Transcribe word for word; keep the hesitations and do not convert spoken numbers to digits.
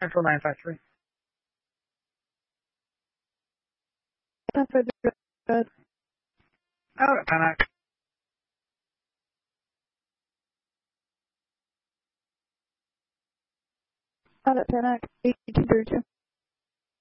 Central nine five three. Ten for the good. Out at Panac. Out at Panac. eighteen thirty-two.